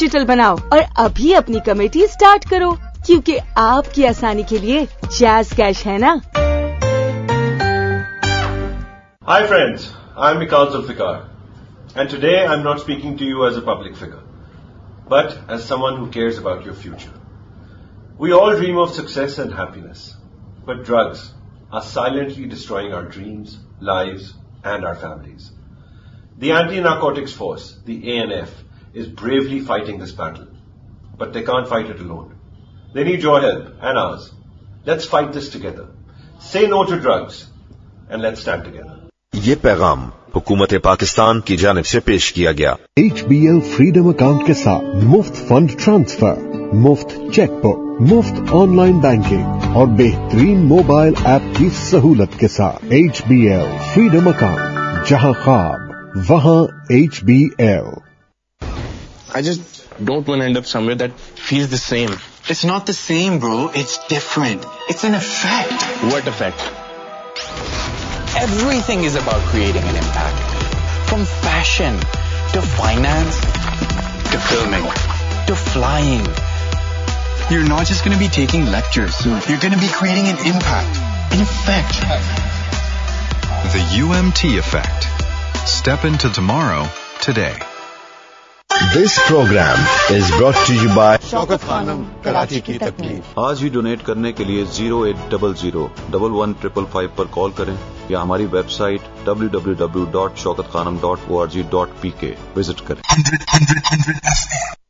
Digital बनाओ और अभी अपनी कमेटी स्टार्ट करो, क्योंकि आपकी आसानी के लिए जैज़ कैश है ना। Hi friends, I'm Mikal Zulfikar, and today I'm not speaking to you as a public figure, but as someone who cares about your future. We all dream of success and happiness, but drugs are silently destroying our dreams, lives, and our families. The Anti-Narcotics Force, the ANF, is bravely fighting this battle, but they can't fight it alone. They need your help and ours. Let's fight this together. Say no to drugs, and let's stand together. ये पैगाम हुकूमत पाकिस्तान की जानिब से पेश किया गया। HBL freedom account के साथ मुफ्त फंड ट्रांसफर, मुफ्त चेकबुक, मुफ्त ऑनलाइन बैंकिंग और बेहतरीन मोबाइल ऐप की सहूलत के साथ HBL फ्रीडम अकाउंट, जहां ख्वाब वहां HBL। I just don't want to end up somewhere that feels the same. It's not the same, bro. It's different. It's an effect. What effect? Everything is about creating an impact. From fashion, to finance, to filming, to flying. You're not just going to be taking lectures. You're going to be creating an impact, an effect. The UMT effect. Step into tomorrow today. This program is brought to you by Shaukat Khanam, Karachi की तकलीफ। आज ही donate करने के लिए 0800-11-555 पर call करें या हमारी वेबसाइट www.shaukatkhanam.org.pk विजिट करें। 100 FM